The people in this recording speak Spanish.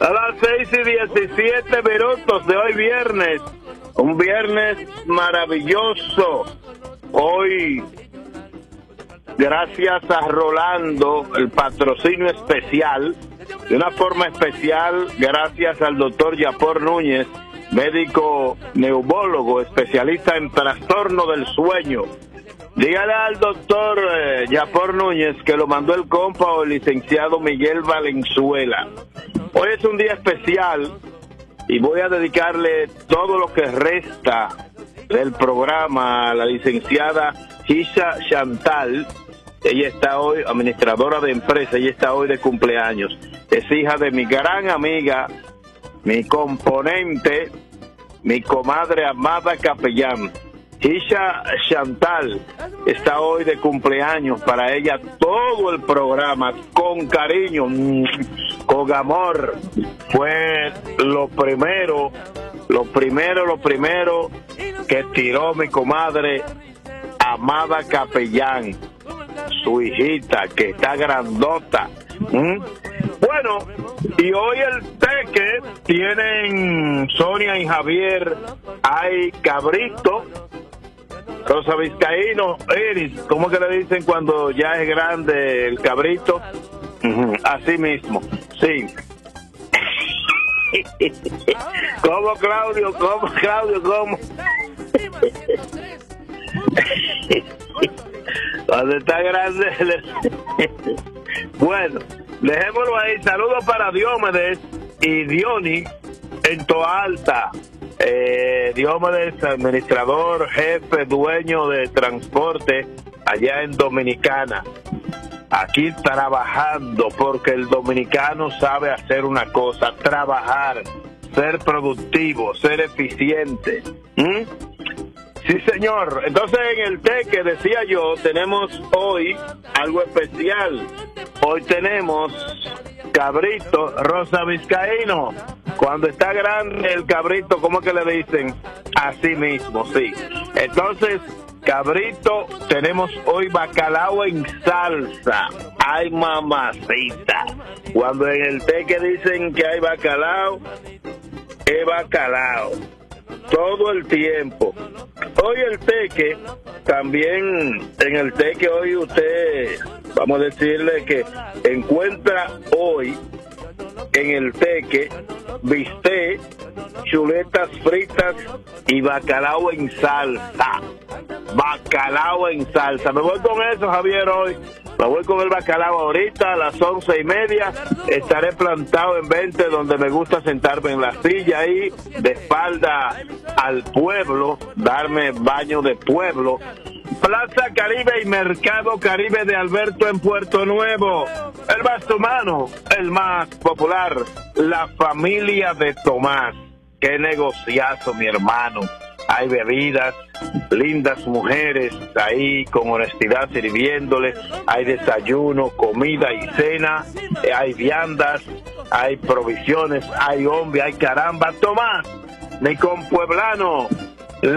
A las 6:17 de hoy viernes, un viernes maravilloso. Hoy, gracias a Rolando, el patrocinio especial, de una forma especial, gracias al doctor Yapor Núñez, médico neumólogo, especialista en trastorno del sueño. Dígale al doctor Yapor Núñez que lo mandó el compa o el licenciado Miguel Valenzuela. Hoy es un día especial y voy a dedicarle todo lo que resta del programa a la licenciada Hisha Chantal. Ella está hoy, administradora de empresa, ella está hoy de cumpleaños. Es hija de mi gran amiga, mi componente, mi comadre Amada Capellán. Hisha Chantal está hoy de cumpleaños. Para ella todo el programa, con cariño, con amor, fue lo primero que tiró mi comadre Amada Capellán, su hijita, que está grandota. Bueno, y hoy el teque tienen Sonia y Javier, hay cabrito, Rosa Vizcaíno, Iris, ¿cómo que le dicen cuando ya es grande el cabrito? Así mismo, sí. ¿Cómo, Claudio? ¿Cómo? Cuando está grande. Bueno, dejémoslo ahí. Saludos para Diomedes y Diony en Toalta. Diomedes, administrador, jefe, dueño de transporte allá en Dominicana. Aquí trabajando, porque el dominicano sabe hacer una cosa: trabajar, ser productivo, ser eficiente. Sí, señor. Entonces, en el teque, decía yo, tenemos hoy algo especial. Hoy tenemos cabrito, Rosa Vizcaíno. Cuando está grande el cabrito, ¿cómo que le dicen? Así mismo, sí. Entonces, cabrito, tenemos hoy bacalao en salsa. Ay, mamacita. Cuando en el teque dicen que hay bacalao, es bacalao. Todo el tiempo. Hoy el teque, también en el teque hoy usted, vamos a decirle que encuentra hoy en el teque bistec, chuletas fritas y bacalao en salsa. Bacalao en salsa. Me voy con eso, Javier, hoy. Me voy con el bacalao ahorita a las 11:30. Estaré plantado en 20, donde me gusta sentarme en la silla ahí, de espalda al pueblo, darme baño de pueblo. Plaza Caribe y Mercado Caribe de Alberto en Puerto Nuevo. El más humano, el más popular, la familia de Tomás. Qué negociazo, mi hermano. Hay bebidas, lindas mujeres ahí con honestidad sirviéndoles, hay desayuno, comida y cena, hay viandas, hay provisiones, hay hombre, hay caramba. Tomás, mi compueblano,